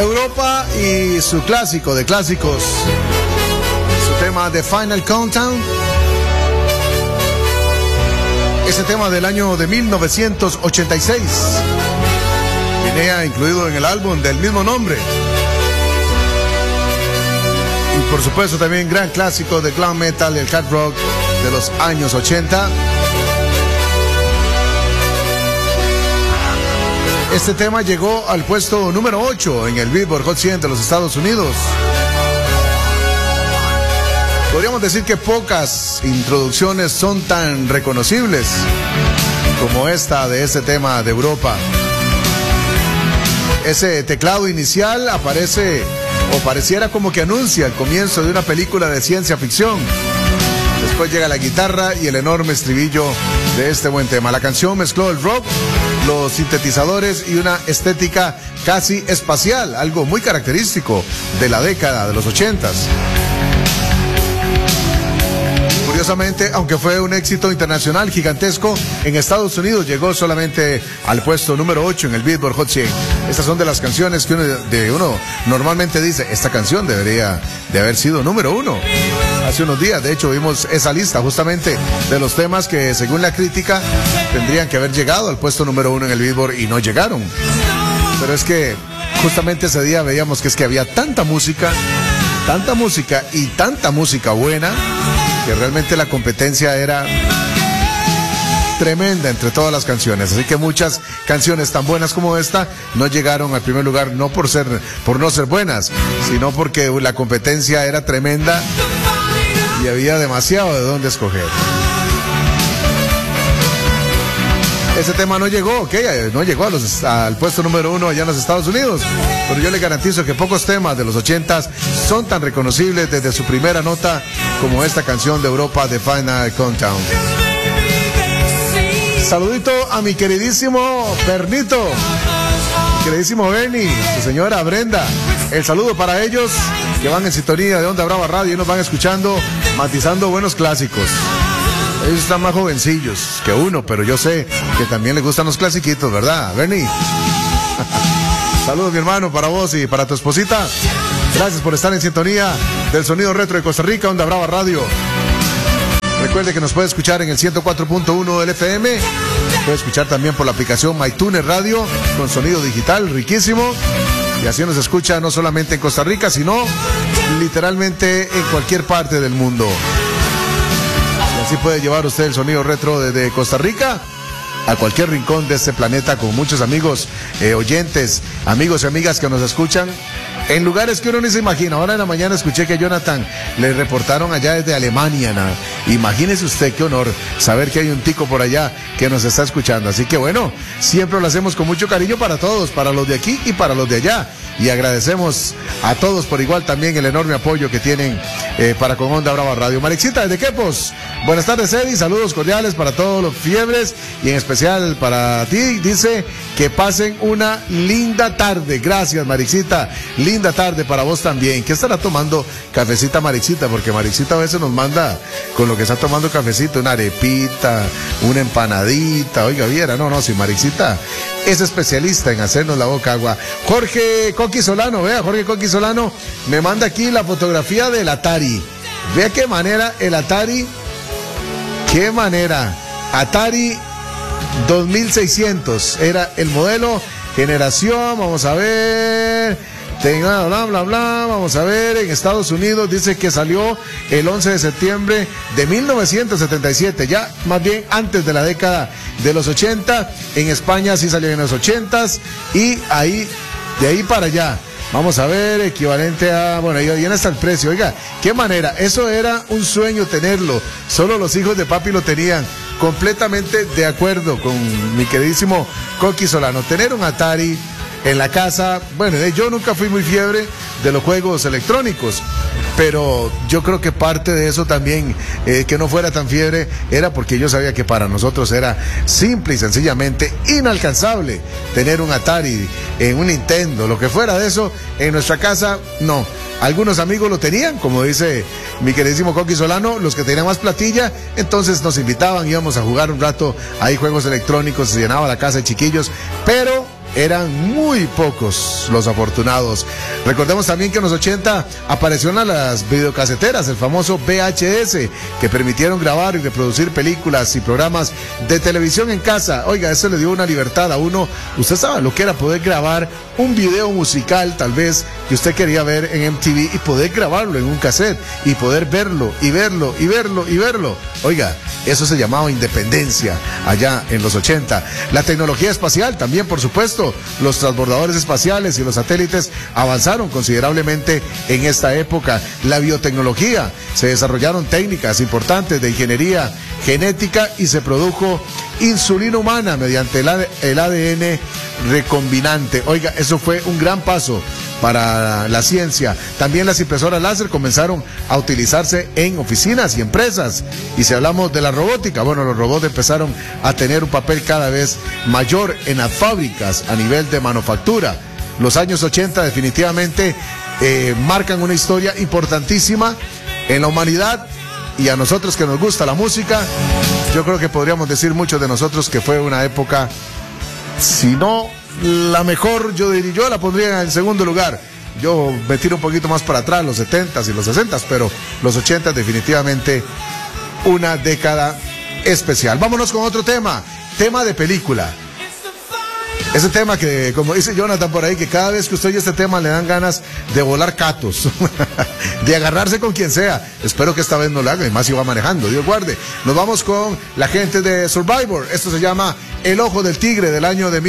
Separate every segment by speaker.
Speaker 1: Europa y su clásico de clásicos, su tema The Final Countdown. Ese tema del año de 1986 venía incluido en el álbum del mismo nombre. Y por supuesto también gran clásico de glam metal y el hard rock de los años 80. Este tema llegó al puesto número 8 en el Billboard Hot 100 de los Estados Unidos. Podríamos decir que pocas introducciones son tan reconocibles como esta de este tema de Europa. Ese teclado inicial aparece o pareciera como que anuncia el comienzo de una película de ciencia ficción. Después llega la guitarra y el enorme estribillo de este buen tema. La canción mezcló el rock, los sintetizadores y una estética casi espacial, algo muy característico de la década de los 80s. Curiosamente, aunque fue un éxito internacional gigantesco, en Estados Unidos llegó solamente al puesto número 8 en el Billboard Hot 100. Estas son de las canciones que uno normalmente dice, esta canción debería de haber sido número 1. Hace unos días, de hecho, vimos esa lista justamente de los temas que, según la crítica, tendrían que haber llegado al puesto número 1 en el Billboard y no llegaron. Pero es que justamente ese día veíamos que es que había tanta música y tanta música buena, que realmente la competencia era tremenda entre todas las canciones. Así que muchas canciones tan buenas como esta no llegaron al primer lugar, no por no ser buenas, sino porque la competencia era tremenda y había demasiado de dónde escoger. Ese tema no llegó, no llegó al puesto número 1 allá en los Estados Unidos, pero yo le garantizo que pocos temas de los 80s son tan reconocibles desde su primera nota como esta canción de Europa, The Final Countdown. Saludito a mi queridísimo Bernito, mi queridísimo Bernie, su señora Brenda. El saludo para ellos que van en sintonía de Onda Brava Radio y nos van escuchando, matizando buenos clásicos. Ellos están más jovencillos que uno, pero yo sé que también les gustan los clasiquitos, ¿verdad, Bernie? Saludos, mi hermano, para vos y para tu esposita. Gracias por estar en sintonía del sonido retro de Costa Rica, Onda Brava Radio. Recuerde que nos puede escuchar en el 104.1 del FM. Puede escuchar también por la aplicación MyTuner Radio con sonido digital riquísimo. Y así nos escucha no solamente en Costa Rica, sino literalmente en cualquier parte del mundo. Así puede llevar usted el sonido retro desde Costa Rica a cualquier rincón de este planeta, con muchos amigos, oyentes, amigos y amigas que nos escuchan en lugares que uno ni se imagina. Ahora en la mañana escuché que Jonathan le reportaron allá desde Alemania. Imagínese usted qué honor saber que hay un tico por allá que nos está escuchando. Así que bueno, siempre lo hacemos con mucho cariño para todos, para los de aquí y para los de allá. Y agradecemos a todos por igual también el enorme apoyo que tienen para con Onda Brava Radio. Marixita, ¿desde Quepos? Buenas tardes, Eddie. Saludos cordiales para todos los fiebres y en especial para ti. Dice que pasen una linda tarde. Gracias, Marixita. Linda tarde para vos también. ¿Qué estará tomando cafecita Marixita? Porque Marixita a veces nos manda con lo que está tomando cafecito, una arepita, una empanadita. Oiga, viera, si Marixita es especialista en hacernos la boca agua. Jorge Coqui Solano, Jorge Coqui Solano me manda aquí la fotografía del Atari. Vea qué manera el Atari, Atari 2600 era el modelo, generación, vamos a ver, vamos a ver, en Estados Unidos dice que salió el 11 de septiembre de 1977, ya más bien antes de la década de los 80, en España sí salió en los 80s y de ahí para allá. Vamos a ver, equivalente a, ahí viene hasta el precio. Oiga, qué manera, eso era un sueño tenerlo, solo los hijos de papi lo tenían. Completamente de acuerdo con mi queridísimo Coqui Solano, tener un Atari en la casa. Yo nunca fui muy fiebre de los juegos electrónicos, pero yo creo que parte de eso también, que no fuera tan fiebre, era porque yo sabía que para nosotros era simple y sencillamente inalcanzable tener un Atari, un Nintendo, lo que fuera de eso, en nuestra casa, no. Algunos amigos lo tenían, como dice mi queridísimo Coqui Solano, los que tenían más platilla, entonces nos invitaban, íbamos a jugar un rato, ahí juegos electrónicos, se llenaba la casa de chiquillos, pero eran muy pocos los afortunados. Recordemos también que en los 80 aparecieron las videocaseteras, el famoso VHS, que permitieron grabar y reproducir películas y programas de televisión en casa. Oiga, eso le dio una libertad a uno. Usted sabe lo que era poder grabar un video musical, tal vez, que usted quería ver en MTV, y poder grabarlo en un cassette y poder verlo y verlo y verlo y verlo. Oiga, eso se llamaba independencia allá en los 80. La tecnología espacial también, por supuesto. Los transbordadores espaciales y los satélites avanzaron considerablemente en esta época. La biotecnología, se desarrollaron técnicas importantes de ingeniería genética y se produjo insulina humana mediante el ADN recombinante. Oiga, eso fue un gran paso para la ciencia. También las impresoras láser comenzaron a utilizarse en oficinas y empresas. Y si hablamos de la robótica, bueno, los robots empezaron a tener un papel cada vez mayor en las fábricas a nivel de manufactura. Los años 80 definitivamente marcan una historia importantísima en la humanidad, y a nosotros que nos gusta la música, yo creo que podríamos decir muchos de nosotros que fue una época, si no la mejor, yo la pondría en segundo lugar. Yo me tiro un poquito más para atrás, los 70s y los 60s, pero los 80s definitivamente una década especial. Vámonos con otro tema de película. Ese tema que, como dice Jonathan por ahí, que cada vez que usted oye este tema le dan ganas de volar catos, de agarrarse con quien sea. Espero que esta vez no lo haga, y más si va manejando, Dios guarde. Nos vamos con la gente de Survivor. Esto se llama El Ojo del Tigre, del año de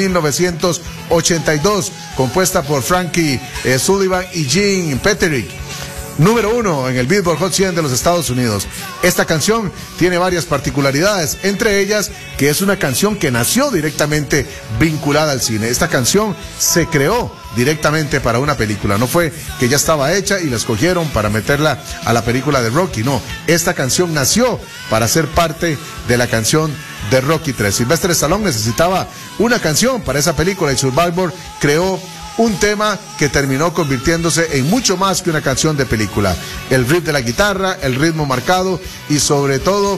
Speaker 1: 1982, compuesta por Frankie Sullivan y Gene Peterick. Número 1 en el Billboard Hot 100 de los Estados Unidos. Esta canción tiene varias particularidades, entre ellas que es una canción que nació directamente vinculada al cine. Esta canción se creó directamente para una película, no fue que ya estaba hecha y la escogieron para meterla a la película de Rocky, no. Esta canción nació para ser parte de la canción de Rocky 3. Sylvester Stallone necesitaba una canción para esa película y Survivor creó un tema que terminó convirtiéndose en mucho más que una canción de película. El riff de la guitarra, el ritmo marcado y sobre todo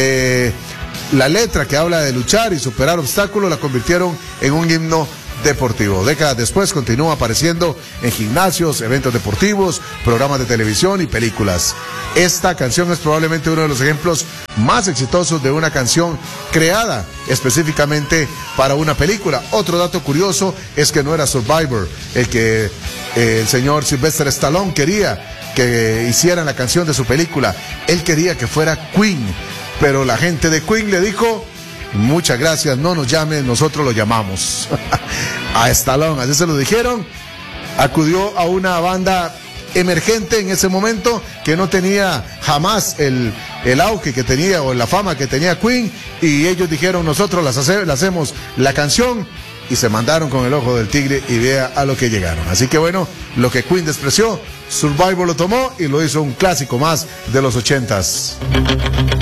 Speaker 1: la letra que habla de luchar y superar obstáculos la convirtieron en un himno deportivo. Décadas después continúa apareciendo en gimnasios, eventos deportivos, programas de televisión y películas. Esta canción es probablemente uno de los ejemplos más exitosos de una canción creada específicamente para una película. Otro dato curioso es que no era Survivor el que el señor Sylvester Stallone quería que hicieran la canción de su película. Él quería que fuera Queen, pero la gente de Queen le dijo: muchas gracias, no nos llamen, nosotros lo llamamos. A Stallone, así se lo dijeron. Acudió a una banda emergente en ese momento que no tenía jamás el auge que tenía o la fama que tenía Queen, y ellos dijeron: nosotros le hacemos la canción, y se mandaron con El Ojo del Tigre, y vea a lo que llegaron. Así que bueno, lo que Queen despreció, Survivor lo tomó y lo hizo un clásico más de los 80s.